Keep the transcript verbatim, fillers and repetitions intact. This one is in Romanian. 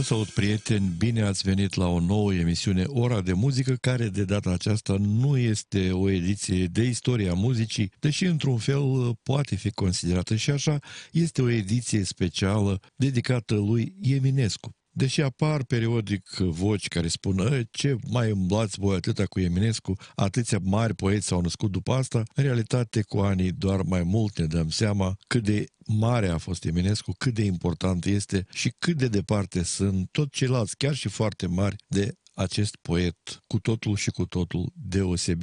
salut, prieteni! Bine ați venit la o nouă emisiune Ora de Muzică, care de data aceasta nu este o ediție de istoria muzicii, deși într-un fel poate fi considerată și așa, este o ediție specială dedicată lui Eminescu. Deși apar periodic voci care spun "Ă, ce mai îmblați voi atâta cu Eminescu, atâția mari poeți s-au născut după asta", în realitate cu anii doar mai mult ne dăm seama cât de mare a fost Eminescu, cât de important este și cât de departe sunt tot ceilalți, chiar și foarte mari, de acest poet cu totul și cu totul deosebit.